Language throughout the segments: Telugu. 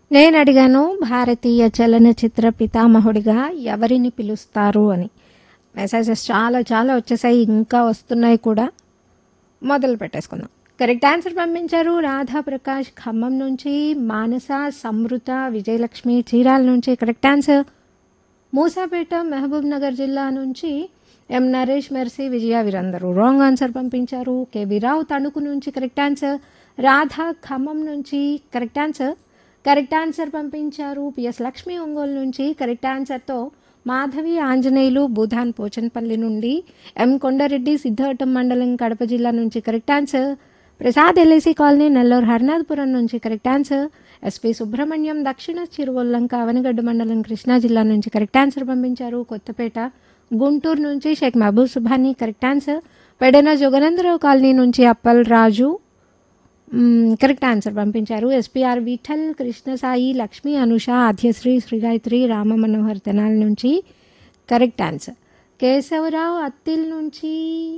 నేనడిగాను భారతీయ చలనచిత్ర పితామహుడిగా ఎవరిని పిలుస్తారు అని. మెసేజెస్ చాలా చాలా వచ్చేసాయి, ఇంకా వస్తున్నాయి కూడా. మొదలు పెట్టేసుకుందాం. కరెక్ట్ ఆన్సర్ పంపించారు రాధాప్రకాష్ ఖమ్మం నుంచి, మానస సమృత విజయలక్ష్మి చీరాల నుంచి కరెక్ట్ ఆన్సర్. మూసాపేట మహబూబ్ నగర్ జిల్లా నుంచి ఎం నరేష్ మెర్సీ విజయ వీరందరూ రాంగ్ ఆన్సర్ పంపించారు. కె విరావు తణుకు నుంచి కరెక్ట్ ఆన్సర్. రాధా ఖమ్మం నుంచి కరెక్ట్ ఆన్సర్. కరెక్ట్ ఆన్సర్ పంపించారు పిఎస్ లక్ష్మి ఒంగోలు నుంచి. కరెక్ట్ ఆన్సర్తో మాధవి ఆంజనేయులు భూధాన్ పోచన్పల్లి నుండి, ఎం కొండారెడ్డి సిద్ధవటం మండలం కడప జిల్లా నుంచి correct answer. Prasad LIC colony Nellore Harnathapuram నుంచి కరెక్ట్ ఆన్సర్. ఎస్పి సుబ్రహ్మణ్యం దక్షిణ చిరువల్లంక అవనగడ్డ మండలం కృష్ణా జిల్లా నుంచి కరెక్ట్ ఆన్సర్ పంపించారు. కొత్తపేట గుంటూరు నుంచి Sheikh Mahabub Subhani correct answer. Pedana Jogananda Rao colony నుంచి అప్పల్ రాజు కరెక్ట్ ఆన్సర్ పంపించారు. ఎస్పీఆర్ విఠల్ కృష్ణసాయి లక్ష్మి అనుష ఆద్యశ్రీ శ్రీగాయత్రి రామ మనోహర్ తెనాల నుంచి కరెక్ట్ ఆన్సర్. కేశవరావు అత్తిల్ నుంచి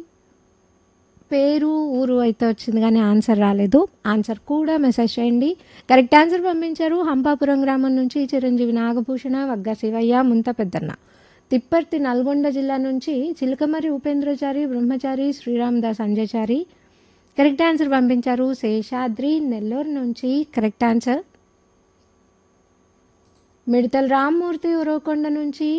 పేరు ఊరు అయితే వచ్చింది కానీ ఆన్సర్ రాలేదు. ఆన్సర్ కూడా మెసేజ్ చేయండి. కరెక్ట్ ఆన్సర్ పంపించారు హంపాపురం గ్రామం నుంచి చిరంజీవి నాగభూషణ వగ్గ శివయ్య ముంత పెద్దన్న. తిప్పర్తి నల్గొండ జిల్లా నుంచి చిలకమరి ఉపేంద్రచారి బ్రహ్మచారి శ్రీరామదాస్ అంజచారి కరెక్ట్ ఆన్సర్ పంపించారు. శేషాద్రి నెల్లూరు నుంచి కరెక్ట్ ఆన్సర్. మిడతల రామ్మూర్తి ఉరవకొండ నుంచి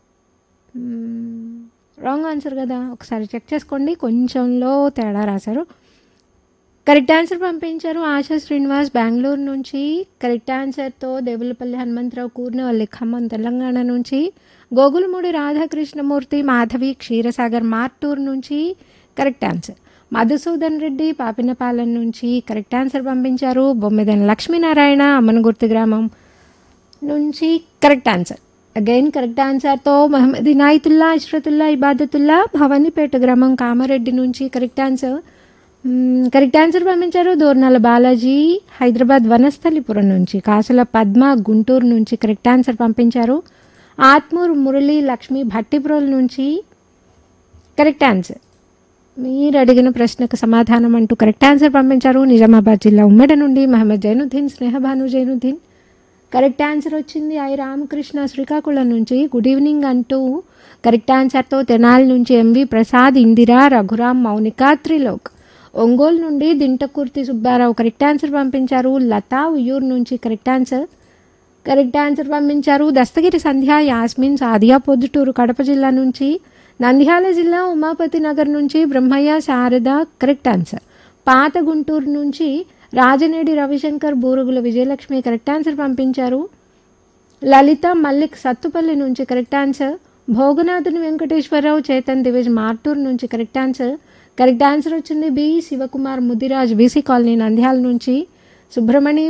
రాంగ్ ఆన్సర్ కదా, ఒకసారి చెక్ చేసుకోండి, కొంచెంలో తేడా రాశారు. కరెక్ట్ ఆన్సర్ పంపించారు ఆశా శ్రీనివాస్ బెంగళూరు నుంచి. కరెక్ట్ ఆన్సర్తో దేవులపల్లి హనుమంతరావు కూర్నవల్లి ఖమ్మం తెలంగాణ నుంచి. గోగులమూడి రాధాకృష్ణమూర్తి మాధవి క్షీరసాగర్ మార్టూర్ నుంచి కరెక్ట్ ఆన్సర్. మధుసూదన్ రెడ్డి పాపినపాలెం నుంచి కరెక్ట్ ఆన్సర్ పంపించారు. బొమ్మిదన్ లక్ష్మీనారాయణ అమ్మనగుర్తి గ్రామం నుంచి కరెక్ట్ ఆన్సర్. అగైన్ కరెక్ట్ ఆన్సర్తో మహమ్మద్ ఇనాయతుల్లా ఇష్రతుల్లా ఇబాదతుల్లా భవానీపేట గ్రామం కామారెడ్డి నుంచి కరెక్ట్ ఆన్సర్. కరెక్ట్ ఆన్సర్ పంపించారు దోర్నాల బాలాజీ హైదరాబాద్ వనస్థలిపురం నుంచి. కాసుల పద్మ గుంటూరు నుంచి కరెక్ట్ ఆన్సర్ పంపించారు. ఆత్మూరు మురళి లక్ష్మి భట్టిప్రోల్ నుంచి కరెక్ట్ ఆన్సర్. మీరు అడిగిన ప్రశ్నకు సమాధానం అంటూ కరెక్ట్ ఆన్సర్ పంపించారు నిజామాబాద్ జిల్లా ఉమ్మడి నుండి మహమ్మద్ జైనుద్దీన్ స్నేహభాను జైనుద్దీన్. కరెక్ట్ ఆన్సర్ వచ్చింది ఐ రామకృష్ణ శ్రీకాకుళం నుంచి. గుడ్ ఈవినింగ్ అంటూ కరెక్ట్ ఆన్సర్తో తెనాలి నుంచి ఎంవి ప్రసాద్ ఇందిరా రఘురామ్ మౌనిక త్రిలోక్. ఒంగోలు నుండి దింటకుర్తి సుబ్బారావు కరెక్ట్ ఆన్సర్ పంపించారు. లతా ఉయ్యూరు నుంచి కరెక్ట్ ఆన్సర్. కరెక్ట్ ఆన్సర్ పంపించారు దస్తగిరి సంధ్య యాస్మిన్ సాదియా పొద్దుటూరు కడప జిల్లా నుంచి. నంద్యాల జిల్లా ఉమాపతి నగర్ నుంచి బ్రహ్మయ్య శారద కరెక్ట్ ఆన్సర్. పాత గుంటూరు నుంచి రాజనేడి రవిశంకర్ బూరుగుల విజయలక్ష్మి కరెక్ట్ ఆన్సర్ పంపించారు. లలిత మల్లిక్ సత్తుపల్లి నుంచి కరెక్ట్ ఆన్సర్. భోగనాథుని వెంకటేశ్వరరావు చేతన్ దివేజ్ మార్టూర్ నుంచి కరెక్ట్ ఆన్సర్. కరెక్ట్ ఆన్సర్ వచ్చింది B Shivakumar Mudiraj BC colony Nandyal నుంచి. సుబ్రహ్మణి